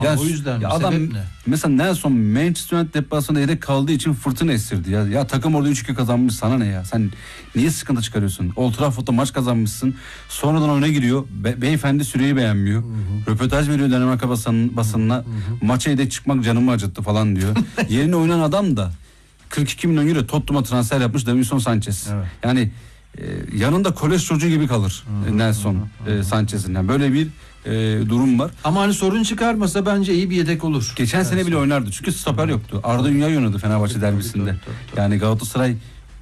Yani o yüzden adam sebep ne? mesela Nelson Manchester United deplasmanında yedek kaldığı için fırtına estirdi ya. Ya takım orada 3-2 kazanmış, sana ne ya? Sen niye sıkıntı çıkarıyorsun? Old Trafford'da maç kazanmışsın. Sonradan oyuna giriyor. Beyefendi süreyi beğenmiyor. Röportaj veriyor Danimarka basınına. Maça yedek çıkmak canımı acıttı falan diyor. Yerine oynayan adam da 42 milyon euro Tottenham'a transfer yapmış Davinson Sanchez. Evet. Yani yanında kolej çocuğu gibi kalır Nelson Sanchez'in. Yani böyle bir durum var. Ama hani sorun çıkarmasa bence iyi bir yedek olur. Geçen sene bile oynardı çünkü stoper yoktu. Arda Ünyay oynadı Fenerbahçe derbisinde. Tabii. Yani Galatasaray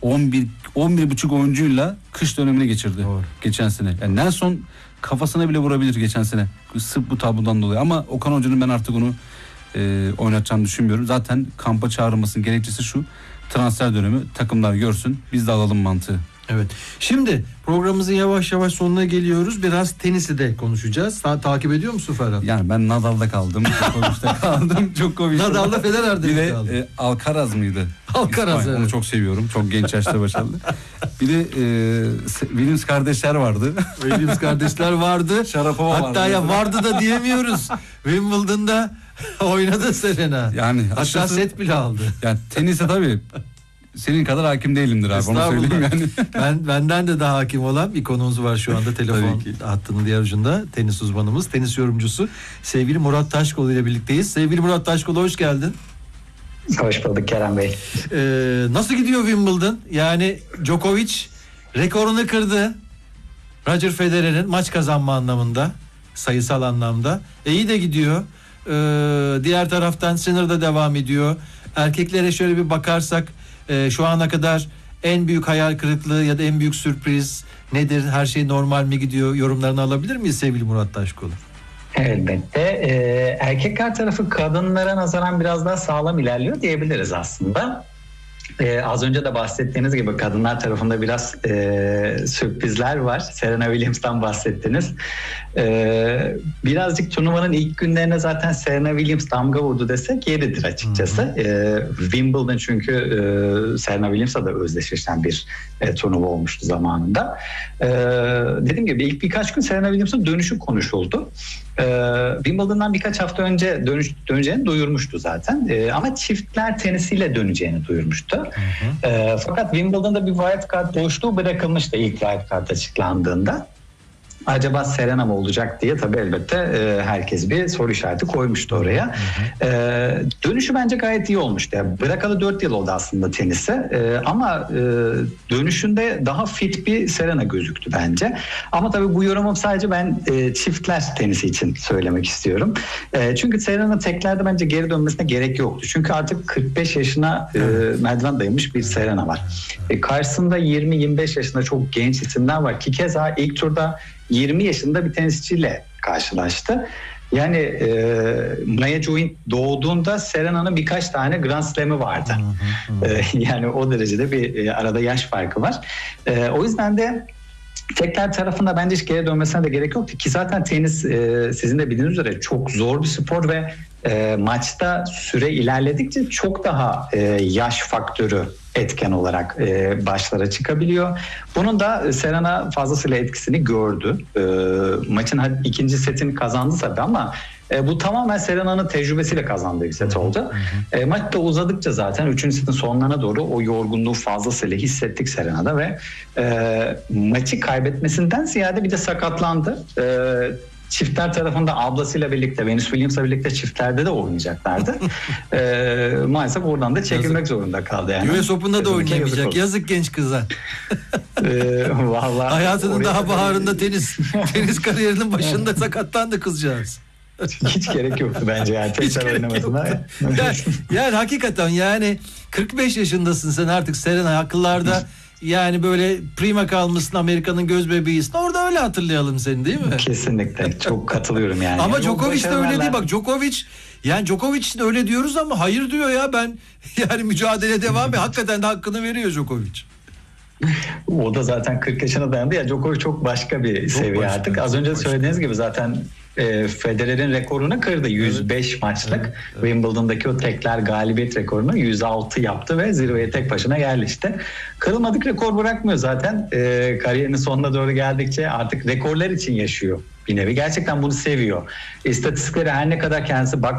11,5 oyuncuyla kış dönemine geçirdi. Doğru. Geçen sene. Yani Nelson kafasına bile vurabilir geçen sene. Sırf bu tablodan dolayı. Ama Okan Hoca'nın ben artık onu oynatacağını düşünmüyorum. Zaten kampa çağrılmasının gerekçesi şu: transfer dönemi, takımlar görsün, biz de alalım mantığı. Evet. Şimdi programımızın yavaş yavaş sonuna geliyoruz. Biraz tenisi de konuşacağız. Takip ediyor musun Ferhat? Yani ben Nadal'da kaldım, Djokovic'te kaldım. Nadal'da Federer'de bir de kaldım. Alcaraz mıydı? Alcaraz, evet. Onu çok seviyorum. Çok genç yaşta başarılı. Bir de Williams kardeşler vardı. Williams kardeşler vardı. Sharapova vardı. Hatta ya vardı da diyemiyoruz. Wimbledon'da oynadı Serena. Yani hatta set bile aldı. Yani tenise tabii senin kadar hakim değilimdir abi, onu söyleyeyim yani. Benden de daha hakim olan bir konuğumuz var şu anda telefon hattının diğer ucunda. Tenis uzmanımız, tenis yorumcusu sevgili Murat Taşkolu ile birlikteyiz. Sevgili Murat Taşkolu, hoş geldin. Hoş bulduk Kerem Bey. Nasıl gidiyor Wimbledon? Yani Djokovic rekorunu kırdı. Roger Federer'in maç kazanma anlamında, sayısal anlamda. İyi de gidiyor. Diğer taraftan Sinner da devam ediyor. Erkeklere şöyle bir bakarsak şu ana kadar en büyük hayal kırıklığı ya da en büyük sürpriz nedir? Her şey normal mi gidiyor? Yorumlarını alabilir miyiz sevgili Murat Taşkolu? Elbette. Erkekler tarafı kadınlara nazaran biraz daha sağlam ilerliyor diyebiliriz aslında. Az önce de bahsettiğiniz gibi kadınlar tarafında biraz sürprizler var. Serena Williams'tan bahsettiniz. Birazcık turnuvanın ilk günlerine zaten Serena Williams damga vurdu desek yeridir açıkçası. Wimbledon çünkü Serena Williams'a da özdeşleşen bir turnuva olmuştu zamanında. Dediğim gibi ilk birkaç gün Serena Williams'ın dönüşü konuşuldu. Wimbledon'dan birkaç hafta önce döneceğini duyurmuştu zaten. Ama çiftler tenisiyle döneceğini duyurmuştu. Fakat Wimbledon'da bir wildcard boşluğu bırakılmıştı ilk wildcard açıklandığında. Acaba Serena mı olacak diye tabii elbette herkes bir soru işareti koymuştu oraya. Dönüşü bence gayet iyi olmuştu. Yani bırakalı 4 yıl oldu aslında tenise. Ama dönüşünde daha fit bir Serena gözüktü bence. Ama tabii bu yorumum sadece ben çiftler tenisi için söylemek istiyorum. Çünkü Serena'nın teklerde bence geri dönmesine gerek yoktu. Çünkü artık 45 yaşına merdiven dayamış bir Serena var. Karşısında 20-25 yaşında çok genç isimler var ki keza ilk turda 20 yaşında bir tenisçiyle karşılaştı. Yani Maya Join doğduğunda Serena'nın birkaç tane Grand Slam'ı vardı. Yani o derecede bir arada yaş farkı var. O yüzden de tekrar tarafında bence hiç geri dönmesine de gerek yoktu ki zaten tenis sizin de bildiğiniz üzere çok zor bir spor ve maçta süre ilerledikçe çok daha yaş faktörü etken olarak başlara çıkabiliyor. Bunun da Serena fazlasıyla etkisini gördü. Maçın ikinci setini kazandı tabii ama bu tamamen Serena'nın tecrübesiyle kazandığı bir set oldu. Maç da uzadıkça zaten 3. setin sonlarına doğru o yorgunluğu fazlasıyla hissettik Serena'da ve maçı kaybetmesinden ziyade bir de sakatlandı. Çiftler tarafında ablasıyla birlikte, Venus Williams'la birlikte çiftlerde de oynayacaklardı. Maalesef oradan da çekilmek zorunda kaldı. Yani. US Open'da da oynayamayacak. Yazık genç kıza. Vallahi hayatının daha baharında tenis kariyerinin başında sakatlandı kızcağız. Hiç gerek yoktu bence yani tekrar oynamasına. Yani hakikaten yani 45 yaşındasın sen artık Serena, akıllarda yani böyle prima kalmışsın, Amerika'nın göz bebeğisin. Orada öyle hatırlayalım seni, değil mi? Kesinlikle. Çok katılıyorum yani. Ama Djokovic de öyle değil. Bak Djokovic için öyle diyoruz ama hayır diyor ya, ben yani mücadele devam ediyor. Hakikaten de hakkını veriyor Djokovic. O da zaten 40 yaşına dayandı ya. Djokovic çok başka bir seviye artık. Az önce söylediğiniz gibi zaten Federer'in rekorunu kırdı. 105 maçlık. Wimbledon'daki o tekler galibiyet rekorunu 106 yaptı ve zirveye tek başına yerleşti. Kırılmadık rekor bırakmıyor zaten. Kariyerinin sonuna doğru geldikçe artık rekorlar için yaşıyor bir nevi. Gerçekten bunu seviyor. İstatistikleri her ne kadar kendisi